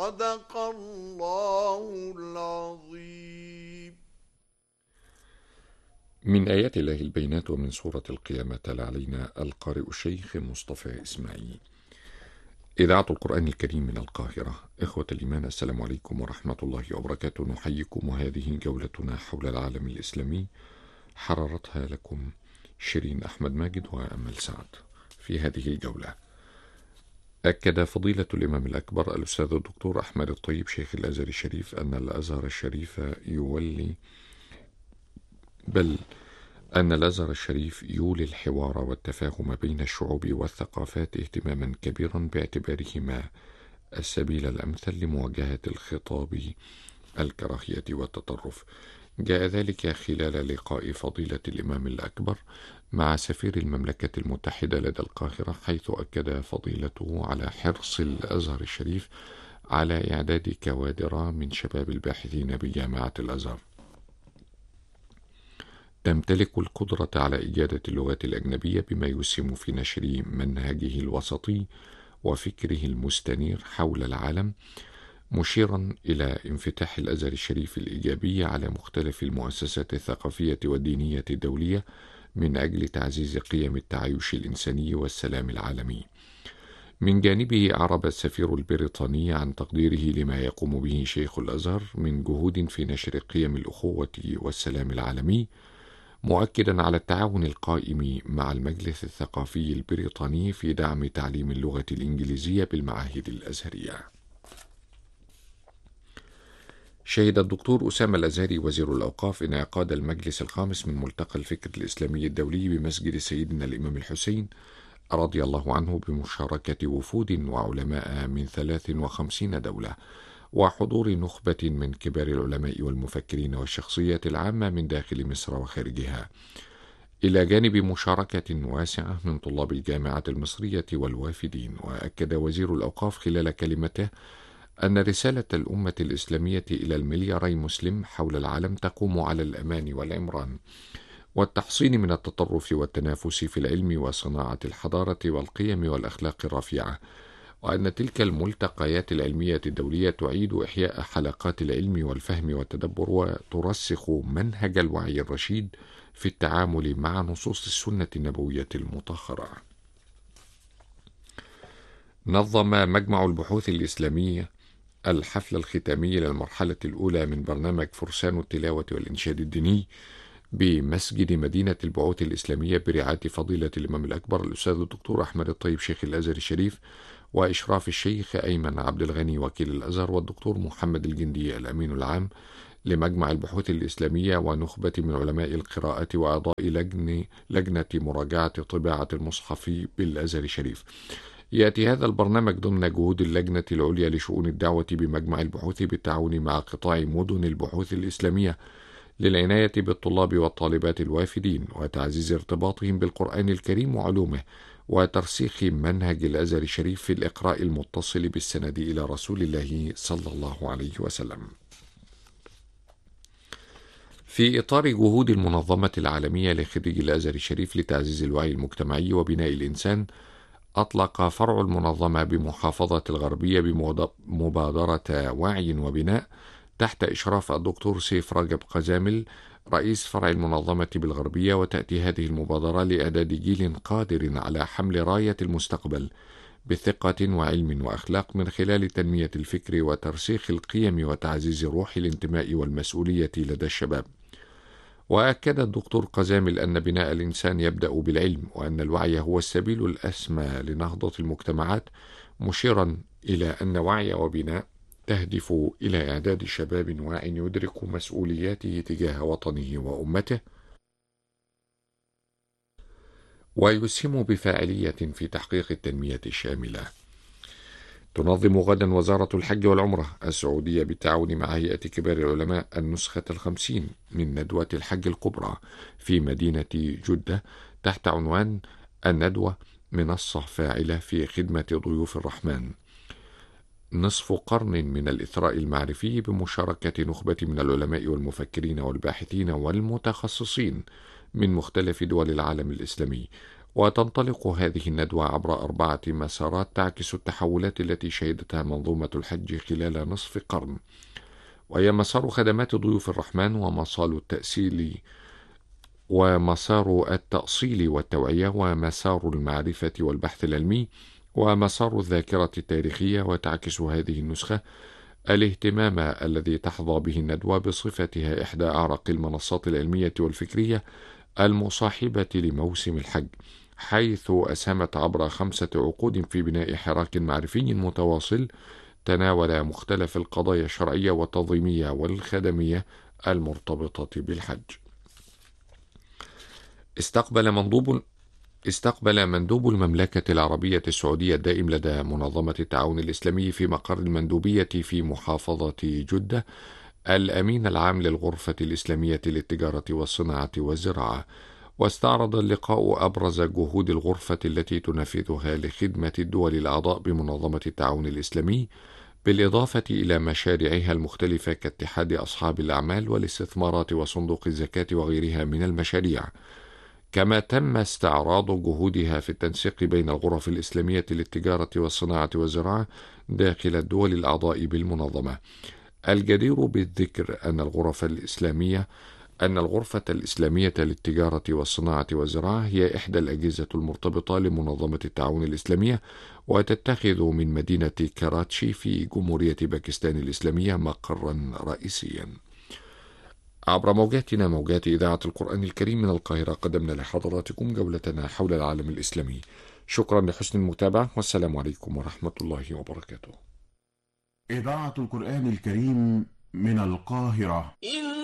صدق الله العظيم. من آيات الله البينات ومن سورة القيامة تلا علينا القارئ الشيخ مصطفى إسماعيل. إذاعة القرآن الكريم من القاهرة. إخوة الإيمان، السلام عليكم ورحمة الله وبركاته. نحييكم وهذه جولتنا حول العالم الإسلامي، حررتها لكم شيرين أحمد ماجد وأمل سعد. في هذه الجولة أكد فضيلة الإمام الأكبر الأستاذ الدكتور أحمد الطيب شيخ الأزهر الشريف أن الأزهر الشريف أن الأزهر الشريف يولي الحوار والتفاهم بين الشعوب والثقافات اهتماما كبيرا باعتبارهما السبيل الأمثل لمواجهة الخطاب الكراهية والتطرف. جاء ذلك خلال لقاء فضيلة الإمام الأكبر مع سفير المملكة المتحدة لدى القاهرة، حيث أكد فضيلته على حرص الأزهر الشريف على إعداد كوادر من شباب الباحثين بجامعة الأزهر تمتلك القدرة على إجادة اللغات الأجنبية، بما يسهم في نشر منهجه الوسطي وفكره المستنير حول العالم، مشيرا إلى انفتاح الأزهر الشريف الإيجابي على مختلف المؤسسات الثقافية والدينية الدولية من أجل تعزيز قيم التعايش الإنساني والسلام العالمي. من جانبه أعرب السفير البريطاني عن تقديره لما يقوم به شيخ الأزهر من جهود في نشر قيم الأخوة والسلام العالمي، مؤكدا على التعاون القائم مع المجلس الثقافي البريطاني في دعم تعليم اللغة الإنجليزية بالمعاهد الأزهرية. شهد الدكتور أسامة الأزهري وزير الأوقاف انعقاد المجلس الخامس من ملتقى الفكر الإسلامي الدولي بمسجد سيدنا الإمام الحسين رضي الله عنه، بمشاركة وفود وعلماء من 53 دولة وحضور نخبة من كبار العلماء والمفكرين والشخصيات العامة من داخل مصر وخارجها، إلى جانب مشاركة واسعة من طلاب الجامعة المصرية والوافدين. وأكد وزير الأوقاف خلال كلمته أن رسالة الأمة الإسلامية إلى الملياري مسلم حول العالم تقوم على الأمان والعمران والتحصين من التطرف والتنافس في العلم وصناعة الحضارة والقيم والأخلاق الرفيعة، وأن تلك الملتقيات العلمية الدولية تعيد إحياء حلقات العلم والفهم والتدبر، وترسخ منهج الوعي الرشيد في التعامل مع نصوص السنة النبوية المطهرة. نظم مجمع البحوث الإسلامية الحفل الختامي للمرحلة الأولى من برنامج فرسان التلاوة والإنشاد الديني بمسجد مدينة البعوث الإسلامية برعاية فضيلة الإمام الأكبر الأستاذ الدكتور أحمد الطيب شيخ الأزهر الشريف، وإشراف الشيخ أيمن عبد الغني وكيل الأزهر، والدكتور محمد الجندي الأمين العام لمجمع البحوث الإسلامية، ونخبة من علماء القراءة وأعضاء لجنة مراجعة طباعة المصحف بالأزهر الشريف. يأتي هذا البرنامج ضمن جهود اللجنة العليا لشؤون الدعوة بمجمع البحوث بالتعاون مع قطاع مدن البحوث الإسلامية للعناية بالطلاب والطالبات الوافدين وتعزيز ارتباطهم بالقرآن الكريم وعلومه، وترسيخ منهج الأزهر الشريف في الإقراء المتصل بالسند إلى رسول الله صلى الله عليه وسلم. في إطار جهود المنظمة العالمية لخريج الأزهر الشريف لتعزيز الوعي المجتمعي وبناء الإنسان، أطلق فرع المنظمة بمحافظة الغربية بمبادرة وعي وبناء تحت إشراف الدكتور سيف رجب قزامل رئيس فرع المنظمة بالغربية. وتأتي هذه المبادرة لإعداد جيل قادر على حمل راية المستقبل بثقة وعلم وأخلاق، من خلال تنمية الفكر وترسيخ القيم وتعزيز روح الانتماء والمسؤولية لدى الشباب. وأكد الدكتور قزامل أن بناء الإنسان يبدأ بالعلم، وأن الوعي هو السبيل الأسمى لنهضة المجتمعات، مشيرا إلى أن وعي وبناء تهدف إلى إعداد شباب واع يدرك مسؤولياته تجاه وطنه وأمته، ويسهم بفاعلية في تحقيق التنمية الشاملة. تنظم غدا وزارة الحج والعمرة السعودية بالتعاون مع هيئة كبار العلماء النسخة 50 من ندوة الحج الكبرى في مدينة جدة تحت عنوان الندوة منصة فاعلة في خدمة ضيوف الرحمن، نصف قرن من الإثراء المعرفي، بمشاركة نخبة من العلماء والمفكرين والباحثين والمتخصصين من مختلف دول العالم الإسلامي. وتنطلق هذه الندوة عبر 4 مسارات تعكس التحولات التي شهدتها منظومة الحج خلال نصف قرن، وهي مسار خدمات ضيوف الرحمن، ومسار التأصيل والتوعية، ومسار المعرفة والبحث العلمي، ومسار الذاكرة التاريخية. وتعكس هذه النسخة الاهتمام الذي تحظى به الندوة بصفتها إحدى أعرق المنصات العلمية والفكرية المصاحبة لموسم الحج، حيث أسهمت عبر 5 عقود في بناء حراك معرفي متواصل تناول مختلف القضايا الشرعية والتنظيمية والخدمية المرتبطة بالحج. استقبل مندوب المملكة العربية السعودية الدائم لدى منظمة التعاون الإسلامي في مقر المندوبية في محافظة جدة الأمين العام للغرفة الإسلامية للتجارة والصناعة والزراعة، واستعرض اللقاء أبرز جهود الغرفة التي تنفذها لخدمة الدول الأعضاء بمنظمة التعاون الإسلامي، بالإضافة إلى مشاريعها المختلفة كاتحاد أصحاب الأعمال والاستثمارات وصندوق الزكاة وغيرها من المشاريع. كما تم استعراض جهودها في التنسيق بين الغرف الإسلامية للتجارة والصناعة والزراعة داخل الدول الأعضاء بالمنظمة. الجدير بالذكر أن الغرفة الإسلامية للتجارة والصناعة والزراعة هي إحدى الأجهزة المرتبطة لمنظمة التعاون الإسلامية، وتتخذ من مدينة كراتشي في جمهورية باكستان الإسلامية مقرا رئيسيا. عبر موجات إذاعة القرآن الكريم من القاهرة قدمنا لحضراتكم جولتنا حول العالم الإسلامي. شكرا لحسن المتابعة، والسلام عليكم ورحمة الله وبركاته. إذاعة القرآن الكريم من القاهرة.